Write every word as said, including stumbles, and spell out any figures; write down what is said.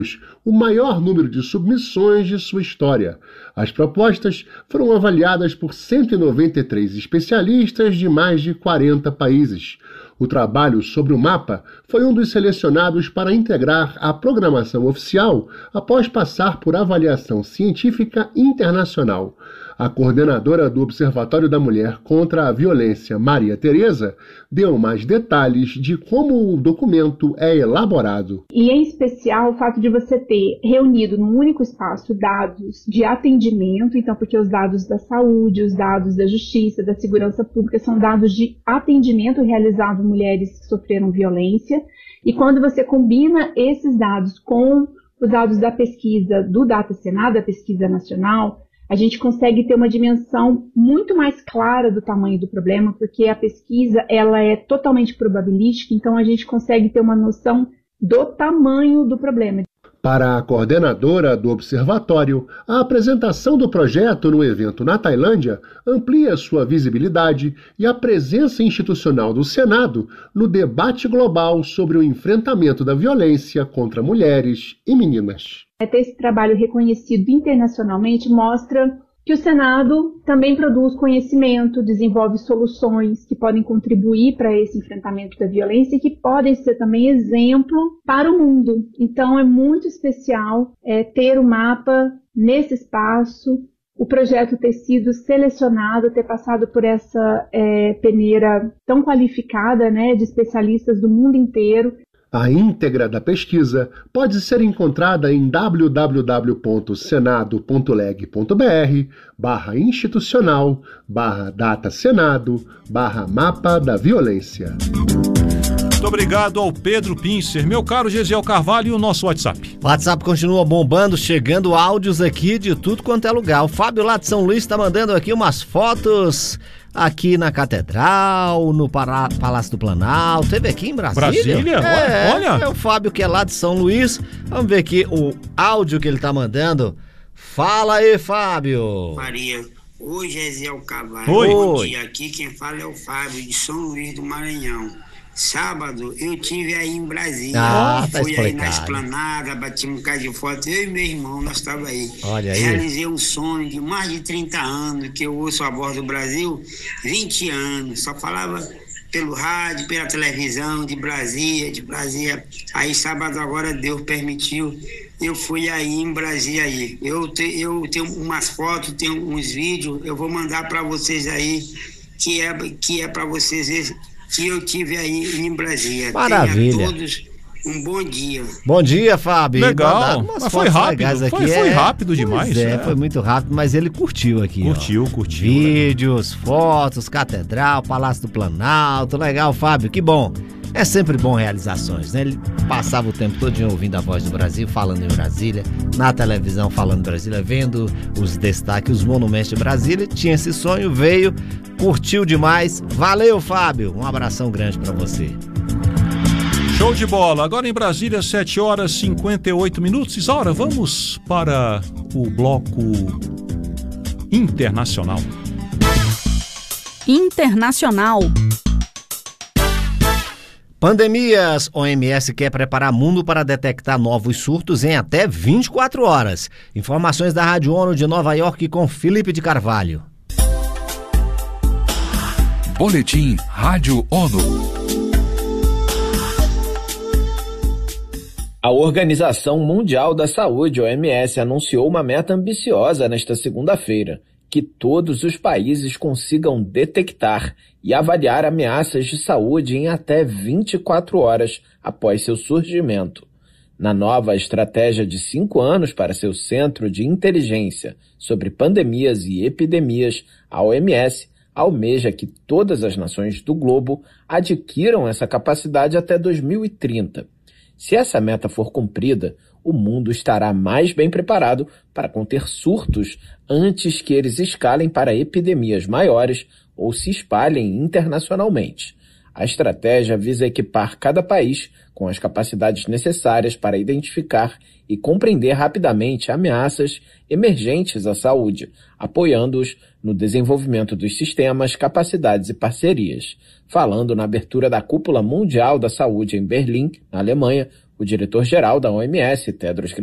o maior número de submissões de sua história. As propostas foram avaliadas por cento e noventa e três especialistas de mais de quarenta países. O trabalho sobre o mapa foi um dos selecionados para integrar a programação oficial após passar por avaliação científica internacional. A coordenadora do Observatório da Mulher contra a Violência, Maria Tereza, deu mais detalhes de como o documento é elaborado. E, em especial, o fato de você ter reunido num único espaço dados de atendimento, então, porque os dados da saúde, os dados da justiça, da segurança pública, são dados de atendimento realizado a mulheres que sofreram violência. E quando você combina esses dados com os dados da pesquisa do DataSenado, da pesquisa nacional, a gente consegue ter uma dimensão muito mais clara do tamanho do problema, porque a pesquisa ela é totalmente probabilística, então a gente consegue ter uma noção do tamanho do problema. Para a coordenadora do observatório, a apresentação do projeto no evento na Tailândia amplia sua visibilidade e a presença institucional do Senado no debate global sobre o enfrentamento da violência contra mulheres e meninas. Ter esse trabalho reconhecido internacionalmente mostra que o Senado também produz conhecimento, desenvolve soluções que podem contribuir para esse enfrentamento da violência e que podem ser também exemplo para o mundo. Então é muito especial é, ter o mapa nesse espaço, o projeto ter sido selecionado, ter passado por essa é, peneira tão qualificada, né, de especialistas do mundo inteiro. A íntegra da pesquisa pode ser encontrada em w w w ponto senado ponto leg ponto b r barra institucional barra datasenado barra mapa da violência. Muito obrigado ao Pedro Pincer. Meu caro Gesiel Carvalho, e o nosso WhatsApp? O WhatsApp continua bombando, chegando áudios aqui de tudo quanto é lugar. O Fábio lá de São Luís está mandando aqui umas fotos aqui na Catedral, no Pará, Palácio do Planalto. Teve aqui em Brasília. Brasília? É, olha. É o Fábio que é lá de São Luís. Vamos ver aqui o áudio que ele tá mandando. Fala aí, Fábio. Maria, oi, Gesiel Carvalho. Oi. Bom dia, aqui quem fala é o Fábio de São Luís do Maranhão. Sábado eu tive aí em Brasília, ah, tá fui explicado. aí na esplanada, bati um bocado de foto, eu e meu irmão, nós estávamos aí. Olha aí. Realizei um sonho de mais de trinta anos, que eu ouço a voz do Brasil, vinte anos, só falava pelo rádio, pela televisão, de Brasília, de Brasília. Aí sábado agora Deus permitiu, eu fui aí em Brasília aí. Eu, te, eu tenho umas fotos, tenho uns vídeos, eu vou mandar para vocês aí, que é, que é para vocês verem que eu tive aí em Brasília. Maravilha. Tenha a todos um bom dia. Bom dia, Fábio. Legal, mas foi rápido, foi, foi é, rápido demais. É, é, foi muito rápido, mas ele curtiu aqui. Curtiu, ó. curtiu. Vídeos, né? Fotos, Catedral, Palácio do Planalto, legal, Fábio, que bom. É sempre bom realizações, né? Ele passava o tempo todo ouvindo a voz do Brasil, falando em Brasília, na televisão falando em Brasília, vendo os destaques, os monumentos de Brasília. Tinha esse sonho, veio, curtiu demais. Valeu, Fábio. Um abração grande pra você. Show de bola. Agora em Brasília, sete horas e cinquenta e oito minutos. Isaura, vamos para o bloco internacional. Internacional. Pandemias. O M S quer preparar o mundo para detectar novos surtos em até vinte e quatro horas. Informações da Rádio ONU de Nova York com Felipe de Carvalho. Boletim Rádio ONU. A Organização Mundial da Saúde, O M S, anunciou uma meta ambiciosa nesta segunda-feira, que todos os países consigam detectar e avaliar ameaças de saúde em até vinte e quatro horas após seu surgimento. Na nova estratégia de cinco anos para seu Centro de Inteligência sobre Pandemias e Epidemias, a O M S almeja que todas as nações do globo adquiram essa capacidade até dois mil e trinta. Se essa meta for cumprida, o mundo estará mais bem preparado para conter surtos antes que eles escalem para epidemias maiores ou se espalhem internacionalmente. A estratégia visa equipar cada país com as capacidades necessárias para identificar e compreender rapidamente ameaças emergentes à saúde, apoiando-os no desenvolvimento dos sistemas, capacidades e parcerias. Falando na abertura da Cúpula Mundial da Saúde em Berlim, na Alemanha, O diretor-geral da O M S, Tedros